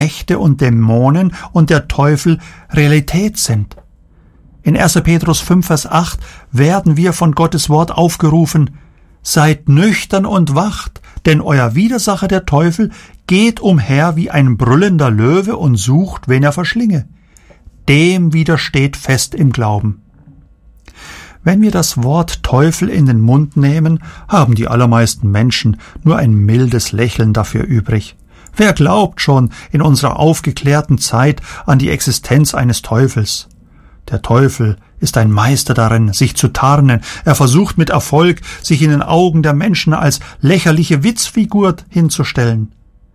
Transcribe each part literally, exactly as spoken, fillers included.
Mächte und Dämonen und der Teufel Realität sind. In erster Petrus fünf, Vers acht werden wir von Gottes Wort aufgerufen: Seid nüchtern und wacht, denn euer Widersacher der Teufel geht umher wie ein brüllender Löwe und sucht, wen er verschlinge. Dem widersteht fest im Glauben. Wenn wir das Wort Teufel in den Mund nehmen, haben die allermeisten Menschen nur ein mildes Lächeln dafür übrig. Wer glaubt schon in unserer aufgeklärten Zeit an die Existenz eines Teufels? Der Teufel ist ein Meister darin, sich zu tarnen. Er versucht mit Erfolg, sich in den Augen der Menschen als lächerliche Witzfigur hinzustellen.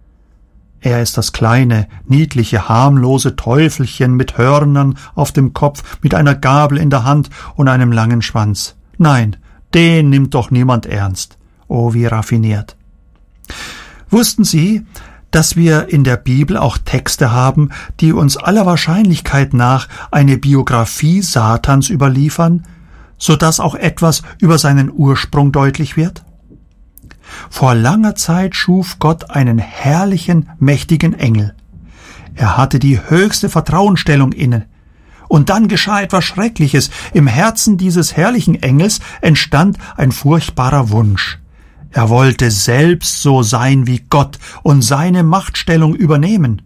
Er ist das kleine, niedliche, harmlose Teufelchen mit Hörnern auf dem Kopf, mit einer Gabel in der Hand und einem langen Schwanz. Nein, den nimmt doch niemand ernst. Oh, wie raffiniert. Wussten Sie, dass wir in der Bibel auch Texte haben, die uns aller Wahrscheinlichkeit nach eine Biografie Satans überliefern, so dass auch etwas über seinen Ursprung deutlich wird? Vor langer Zeit schuf Gott einen herrlichen, mächtigen Engel. Er hatte die höchste Vertrauensstellung inne. Und dann geschah etwas Schreckliches. Im Herzen dieses herrlichen Engels entstand ein furchtbarer Wunsch. Er wollte selbst so sein wie Gott und seine Machtstellung übernehmen.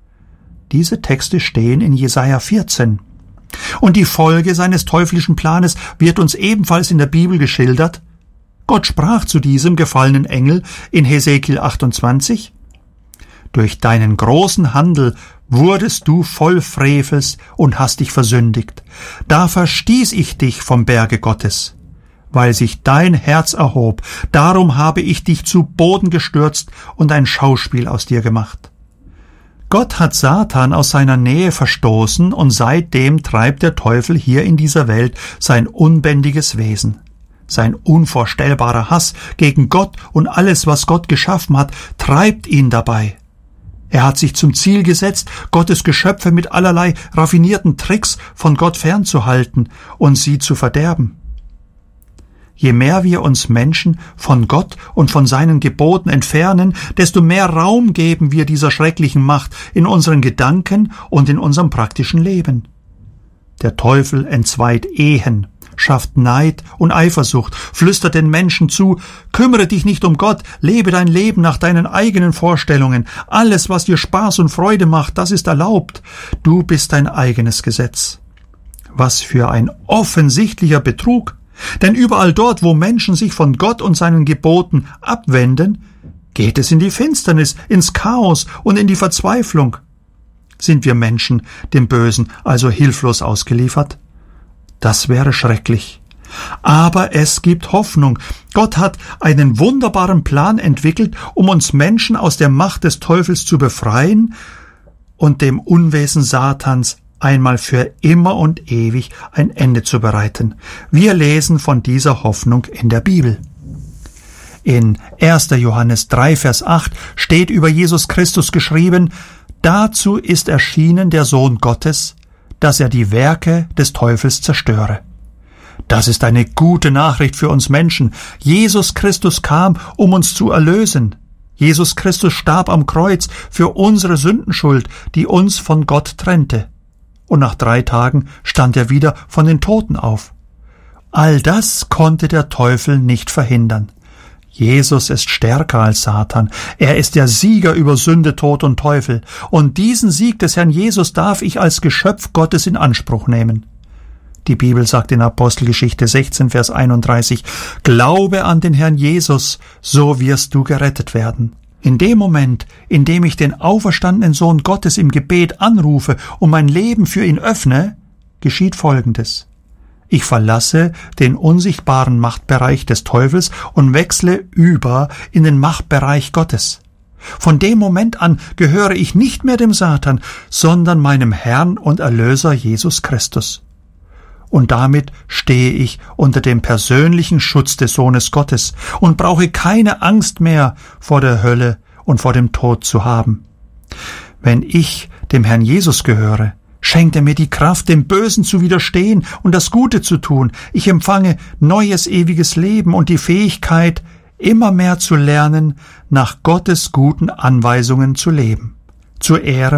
Diese Texte stehen in Jesaja vierzehn. Und die Folge seines teuflischen Planes wird uns ebenfalls in der Bibel geschildert. Gott sprach zu diesem gefallenen Engel in Hesekiel achtundzwanzig: Durch deinen großen Handel wurdest du voll Frevels und hast dich versündigt. Da verstieß ich dich vom Berge Gottes. Weil sich dein Herz erhob, darum habe ich dich zu Boden gestürzt und ein Schauspiel aus dir gemacht. Gott hat Satan aus seiner Nähe verstoßen und seitdem treibt der Teufel hier in dieser Welt sein unbändiges Wesen. Sein unvorstellbarer Hass gegen Gott und alles, was Gott geschaffen hat, treibt ihn dabei. Er hat sich zum Ziel gesetzt, Gottes Geschöpfe mit allerlei raffinierten Tricks von Gott fernzuhalten und sie zu verderben. Je mehr wir uns Menschen von Gott und von seinen Geboten entfernen, desto mehr Raum geben wir dieser schrecklichen Macht in unseren Gedanken und in unserem praktischen Leben. Der Teufel entzweit Ehen, schafft Neid und Eifersucht, flüstert den Menschen zu: Kümmere dich nicht um Gott, lebe dein Leben nach deinen eigenen Vorstellungen. Alles, was dir Spaß und Freude macht, das ist erlaubt. Du bist dein eigenes Gesetz. Was für ein offensichtlicher Betrug! Denn überall dort, wo Menschen sich von Gott und seinen Geboten abwenden, geht es in die Finsternis, ins Chaos und in die Verzweiflung. Sind wir Menschen dem Bösen also hilflos ausgeliefert? Das wäre schrecklich. Aber es gibt Hoffnung. Gott hat einen wunderbaren Plan entwickelt, um uns Menschen aus der Macht des Teufels zu befreien und dem Unwesen Satans einmal für immer und ewig ein Ende zu bereiten. Wir lesen von dieser Hoffnung in der Bibel. In erster Johannes drei, Vers acht steht über Jesus Christus geschrieben: Dazu ist erschienen der Sohn Gottes, dass er die Werke des Teufels zerstöre. Das ist eine gute Nachricht für uns Menschen. Jesus Christus kam, um uns zu erlösen. Jesus Christus starb am Kreuz für unsere Sündenschuld, die uns von Gott trennte. Und nach drei Tagen stand er wieder von den Toten auf. All das konnte der Teufel nicht verhindern. Jesus ist stärker als Satan. Er ist der Sieger über Sünde, Tod und Teufel. Und diesen Sieg des Herrn Jesus darf ich als Geschöpf Gottes in Anspruch nehmen. Die Bibel sagt in Apostelgeschichte sechzehn, Vers einunddreißig: Glaube an den Herrn Jesus, so wirst du gerettet werden. In dem Moment, in dem ich den auferstandenen Sohn Gottes im Gebet anrufe und mein Leben für ihn öffne, geschieht Folgendes. Ich verlasse den unsichtbaren Machtbereich des Teufels und wechsle über in den Machtbereich Gottes. Von dem Moment an gehöre ich nicht mehr dem Satan, sondern meinem Herrn und Erlöser Jesus Christus. Und damit stehe ich unter dem persönlichen Schutz des Sohnes Gottes und brauche keine Angst mehr vor der Hölle und vor dem Tod zu haben. Wenn ich dem Herrn Jesus gehöre, schenkt er mir die Kraft, dem Bösen zu widerstehen und das Gute zu tun. Ich empfange neues, ewiges Leben und die Fähigkeit, immer mehr zu lernen, nach Gottes guten Anweisungen zu leben. zur Ehre